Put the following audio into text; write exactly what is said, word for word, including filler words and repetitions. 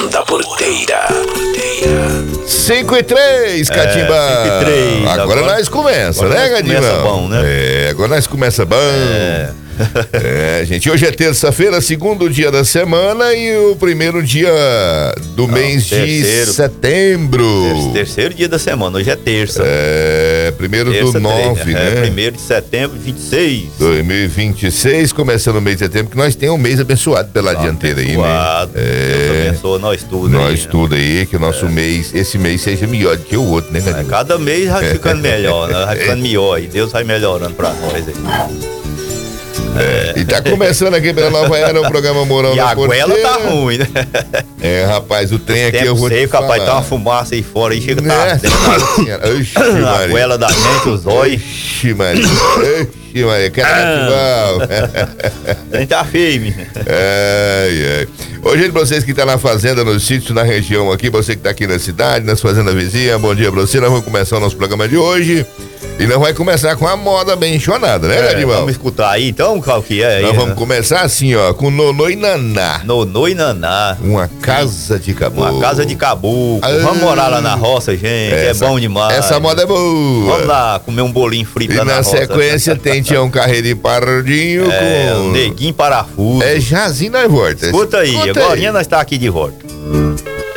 da Porteira. cinco e três, Catimba. É, cinco e três. Agora, agora nós começa, agora né, nós Catimba? começa bom, né? É, agora nós começa bom. É. É, gente, hoje é terça-feira, segundo dia da semana e o primeiro dia do Não, mês terceiro. de setembro. Ter- Terceiro dia da semana, hoje é terça. É, primeiro terça, do nove, três, né? É, primeiro de setembro, vinte e seis. dois mil e vinte e seis, começando o mês de setembro, que nós temos um mês abençoado pela dianteira aí, né? Abençoado. Deus É, abençoa nós tudo nós aí, né? tudo aí, que o nosso mês, esse mês seja melhor do que o outro, né, É, Catimba? cada mês vai ficando melhor, né? Vai ficando melhor e Deus vai melhorando pra nós aí. É, e tá começando aqui pela Nova Era o programa Morão E na a goela Porteira. tá ruim, né? É, rapaz, o trem aqui eu Tempo vou te seco, falar. rapaz, tá uma fumaça aí fora aí, chega tá Nossa ardendo. Senhora, Oxi, A Maria. goela da gente, os olhos. Oxi, Maria. Oxi, Maria. Carnaval. A gente tá firme. Ai, ai. Ô, gente, pra vocês que tá na fazenda, no sítio, na região aqui, você que tá aqui na cidade, nas fazendas vizinhas, bom dia pra você. Nós vamos começar o nosso programa de hoje. E nós vamos começar com a moda bem enxonada, né, É, Gadival? vamos escutar aí então qual que é aí. Nós vamos né? começar assim, ó, com Nonô e Naná. Nonô e Naná. Uma casa de caboclo. Uma casa de caboclo. Ah, Vamos morar lá na roça, gente. Essa- é bom demais. Essa moda é boa. Vamos lá comer um bolinho frito E lá na, na roça. sequência tem Tião Carreirinho Pardinho É, com... um neguinho parafuso. É Jazinho nós volta. Escuta aí, Escuta agora nós tá aqui de volta.